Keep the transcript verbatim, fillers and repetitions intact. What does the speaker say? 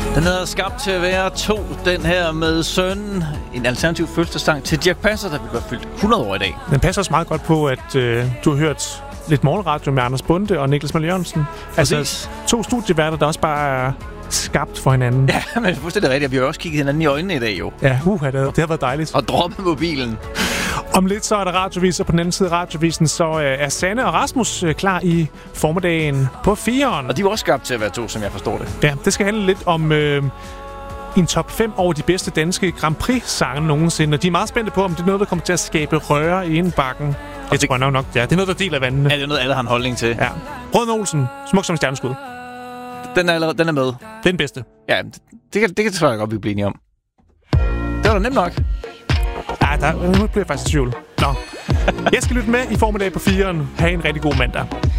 Den hedder Skabt til at være to, den her med Sønnen. En alternativ fødselsdagssang til Dirch Passer, der vil være fyldt hundrede år i dag. Den passer også meget godt på, at øh, du har hørt lidt morgenradio med Anders Bonde og Niklas Møller Jørgensen. Altså to studieværter, der også bare er skabt for hinanden. Ja, men det er fuldstændig rigtigt. Vi har også kigget hinanden i øjnene i dag, jo. Ja, uh, det, det har været dejligt. Og droppet mobilen. Om lidt så er der radioviser på den anden side af radiovisen, så øh, er Sanne og Rasmus øh, klar i formiddagen på fireren. Og de var også skabt til at være to, som jeg forstår det. Ja, det skal handle lidt om øh, en top fem over de bedste danske Grand Prix-sange nogensinde. Og de er meget spændte på, om det er noget, der kommer til at skabe røre i indbakken. Jeg tror nok, nok, ja. Det er noget, der deler vandene. Ja, det er noget, alle har en holdning til. Ja. Brødrene Olsen, Smuk som stjerneskud. Den er, allerede, den er med. Det er den bedste. Ja, det, det kan, det kan jeg godt, vi blive enige om. Det var da nemt nok. Ja, der, nu bliver jeg faktisk i tvivl. Nå. Jeg skal lytte med i formiddag på fireren. Ha' en rigtig god mandag.